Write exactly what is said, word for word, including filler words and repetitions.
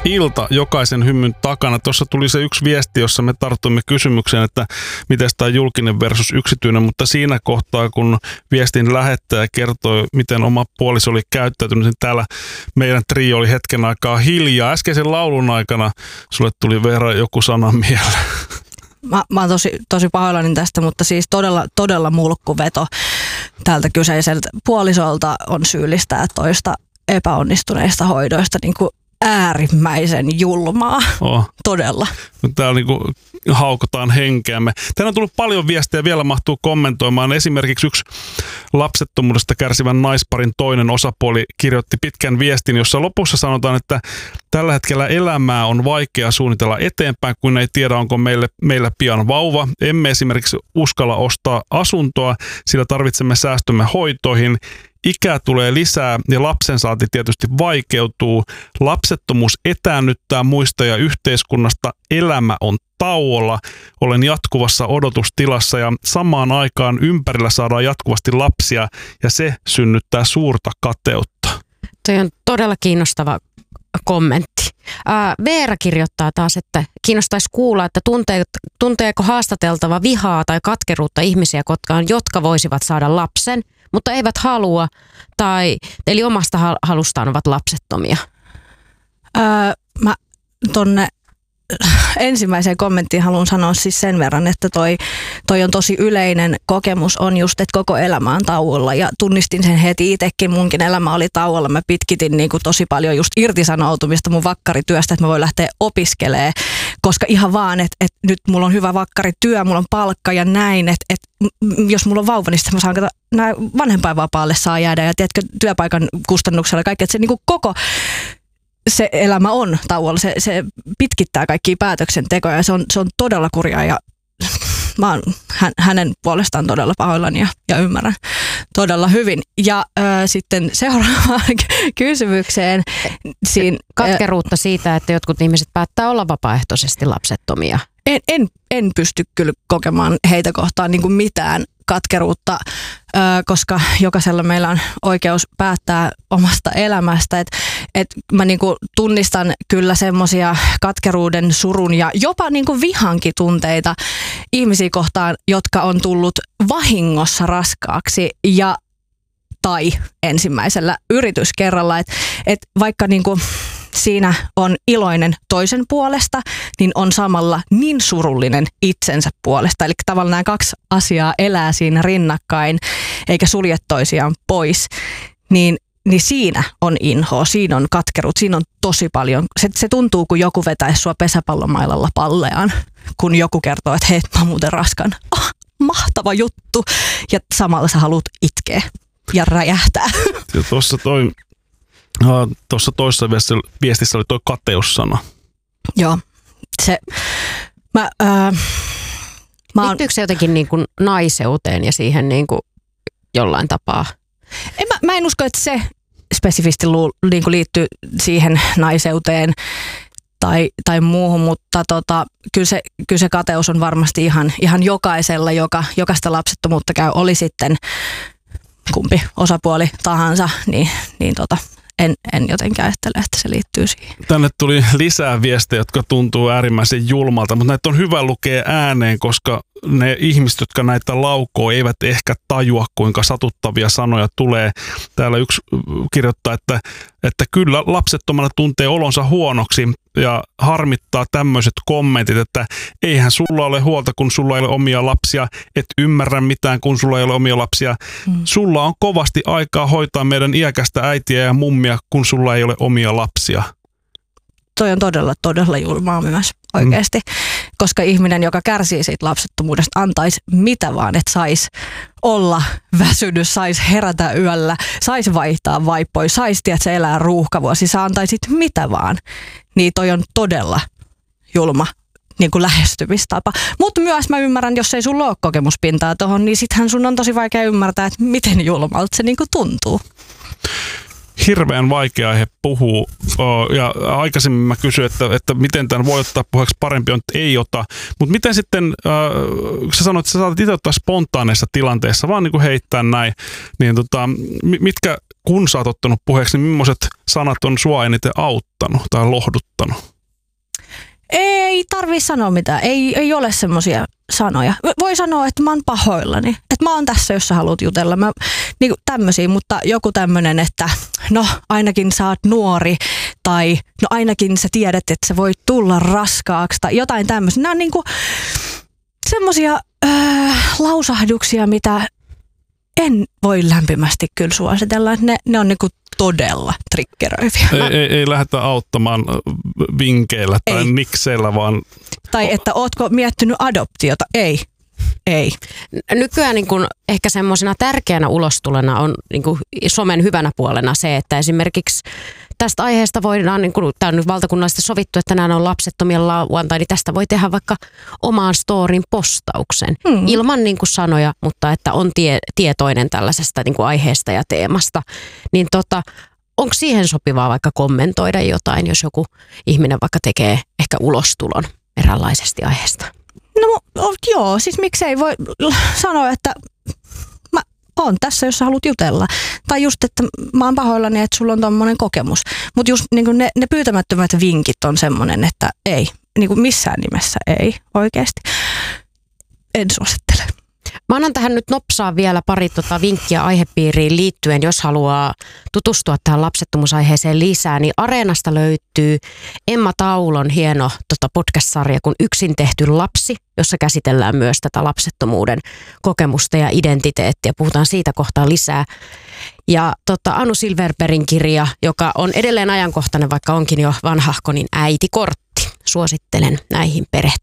ilta jokaisen hymyn takana. Tuossa tuli se yksi viesti, jossa me tartuimme kysymykseen, että miten tämä julkinen versus yksityinen, mutta siinä kohtaa, kun viestin lähettäjä kertoi, miten oma puoliso oli käyttäytynyt, niin täällä meidän trio oli hetken aikaa hiljaa. Äskeisen laulun aikana sulle tuli Veera joku sana mieleen. Mä, mä oon tosi, tosi pahoillani tästä, mutta siis todella, todella mulkkuveto tältä kyseiseltä puolisolta on syyllistää toista epäonnistuneista hoidoista niin kuin äärimmäisen julmaa. Oh. Todella. Täällä niin kuin haukotaan henkeämme. Tänään on tullut paljon viestejä, vielä mahtuu kommentoimaan. Esimerkiksi yksi lapsettomuudesta kärsivän naisparin toinen osapuoli kirjoitti pitkän viestin, jossa lopussa sanotaan, että tällä hetkellä elämää on vaikea suunnitella eteenpäin, kun ei tiedä, onko meille, meillä pian vauva. Emme esimerkiksi uskalla ostaa asuntoa, sillä tarvitsemme säästömme hoitoihin. Ikää tulee lisää ja lapsen saanti tietysti vaikeutuu. Lapsettomuus etäännyttää muista ja yhteiskunnasta. Elämä on tauolla. Olen jatkuvassa odotustilassa ja samaan aikaan ympärillä saadaan jatkuvasti lapsia ja se synnyttää suurta kateutta. Toi on todella kiinnostava kommentti. Ää, Veera kirjoittaa taas, että kiinnostaisi kuulla, että tuntee, tunteeko haastateltava vihaa tai katkeruutta ihmisiä, jotka voisivat saada lapsen, mutta eivät halua, tai eli omasta halustaan ovat lapsettomia. Öö, mä tonne ensimmäiseen kommenttiin haluan sanoa siis sen verran, että toi, toi on tosi yleinen kokemus on just, että koko elämä on tauolla ja tunnistin sen heti itsekin. Munkin elämä oli tauolla. Mä pitkitin niin kuin tosi paljon just irtisanoutumista mun vakkarityöstä, että mä voin lähteä opiskelemaan, koska ihan vaan, että, että nyt mulla on hyvä vakkarityö, mulla on palkka ja näin, että, että jos mulla on vauva, niin sitten mä saan kato, nämä vanhempainvapaalle saa jäädä ja tiedätkö, työpaikan kustannuksella kaikki, että se niin kuin koko se elämä on tauolla, se, se pitkittää kaikkia päätöksentekoja ja se on, se on todella kurjaa ja mä oon hän, hänen puolestaan todella pahoillani ja, ja ymmärrän todella hyvin. Ja äh, sitten seuraavaan kysymykseen. Siin, Katkeruutta siitä, että jotkut ihmiset päättää olla vapaaehtoisesti lapsettomia. En, en, en pysty kyllä kokemaan heitä kohtaan niin kuin mitään katkeruutta, koska jokaisella meillä on oikeus päättää omasta elämästä. Et, et mä niinku tunnistan kyllä semmoisia katkeruuden, surun ja jopa niinku vihankin tunteita ihmisiä kohtaan, jotka on tullut vahingossa raskaaksi ja tai ensimmäisellä yrityskerralla. Et, et vaikka niinku siinä on iloinen toisen puolesta, niin on samalla niin surullinen itsensä puolesta. Eli tavallaan nämä kaksi asiaa elää siinä rinnakkain, eikä sulje toisiaan pois. Niin, niin siinä on inhoa, siinä on katkeruut, siinä on tosi paljon. Se, se tuntuu, kun joku vetäisi sua pesäpallomailalla palleaan, kun joku kertoo, että hei, mä oon muuten raskan. Oh, mahtava juttu. Ja samalla sä haluat itkeä ja räjähtää. Ja tuossa toi... Tuossa toisessa viestissä oli tuo kateussana. Joo. Se, mä, äh, mä liittyykö se jotenkin niin kuin naiseuteen ja siihen niin kuin jollain tapaa? En, mä, mä en usko, että se spesifisti lu, niin kuin liittyy siihen naiseuteen tai, tai muuhun, mutta tota, kyllä, se, kyllä se kateus on varmasti ihan, ihan jokaisella, joka jokaista lapsettomuutta käy, oli sitten kumpi osapuoli tahansa, niin, niin tota, En, en jotenkin ajattele, että se liittyy siihen. Tänne tuli lisää viestejä, jotka tuntuu äärimmäisen julmalta, mutta näitä on hyvä lukea ääneen, koska ne ihmiset, jotka näitä laukoo, eivät ehkä tajua, kuinka satuttavia sanoja tulee. Täällä yksi kirjoittaa, että, että kyllä lapsettomana tuntee olonsa huonoksi ja harmittaa tämmöiset kommentit, että eihän sulla ole huolta, kun sulla ei ole omia lapsia, et ymmärrä mitään, kun sulla ei ole omia lapsia. Mm. Sulla on kovasti aikaa hoitaa meidän iäkästä äitiä ja mummia, kun sulla ei ole omia lapsia. Toi on todella, todella julmaa myös oikeasti, mm. koska ihminen, joka kärsii siitä lapsettomuudesta, antaisi mitä vaan, että saisi olla väsynyt, saisi herätä yöllä, saisi vaihtaa vaippoja, saisi tiedätkö, elää ruuhkavuosi, sä antaisit mitä vaan. Niin toi on todella julma niin kuin lähestymistapa. Mutta myös mä ymmärrän, jos ei sulla ole kokemuspintaa tohon, niin sittenhän sun on tosi vaikea ymmärtää, että miten julmalta se niin kuin tuntuu. Hirveän vaikea aihe puhuu. Ja aikaisemmin mä kysyin, että, että miten tämän voi ottaa puheeksi, parempi on, että ei ota. Mutta miten sitten, äh, sä sanoit, että sä saatat itse ottaa spontaaneissa tilanteissa, vaan niin kuin heittää näin, niin tota, mitkä kun sä oot ottanut puheeksi, niin millaiset sanat on sua eniten auttanut tai lohduttanut? Ei tarvii sanoa mitään. Ei, ei ole semmoisia sanoja. Voi sanoa, että mä oon pahoillani. Että mä oon tässä, jos sä haluat jutella. Mä, niin tämmöisiä, mutta joku tämmöinen, että no ainakin sä oot nuori. Tai no ainakin sä tiedät, että sä voit tulla raskaaksi. Tai jotain tämmöisiä. Nämä on niinku semmoisia äh, lausahduksia, mitä en voi lämpimästi kyllä suositella. Ne, ne on niinku todella triggeröiviä. Ei, ei, ei lähdetä auttamaan vinkkeillä tai ei. nikseillä, vaan... Tai että ootko miettinyt adoptiota? Ei. Ei. Nykyään niin kun ehkä semmoisena tärkeänä ulostulena on niin kun somen hyvänä puolena se, että esimerkiksi tästä aiheesta voidaan, niin kun, tämä on nyt valtakunnallisesti sovittu, että nämä on lapsettomien lauantai, niin tästä voi tehdä vaikka omaan storin postauksen hmm. ilman niin kun sanoja, mutta että on tie, tietoinen tällaisesta niin kun aiheesta ja teemasta. Niin tota, onko siihen sopivaa vaikka kommentoida jotain, jos joku ihminen vaikka tekee ehkä ulostulon eräänlaisesti aiheesta? No joo, siis miksei voi sanoa, että mä oon tässä, jos sä haluat jutella. Tai just, että mä oon pahoillani, että sulla on tommonen kokemus. Mutta just niin ne, ne pyytämättömät vinkit on semmonen, että ei, niin kuin missään nimessä ei oikeasti. En suosittele. Mä annan tähän nyt nopsaa vielä pari tota vinkkiä aihepiiriin liittyen, jos haluaa tutustua tähän lapsettomuusaiheeseen lisää, niin Areenasta löytyy Emma Taulon hieno tota podcast-sarja kuin Yksin tehty lapsi, jossa käsitellään myös tätä lapsettomuuden kokemusta ja identiteettiä. Puhutaan siitä kohtaa lisää. Ja tota, Anu Silverbergin kirja, joka on edelleen ajankohtainen, vaikka onkin jo vanhahko, niin Äitikortti. Suosittelen näihin perehtyä.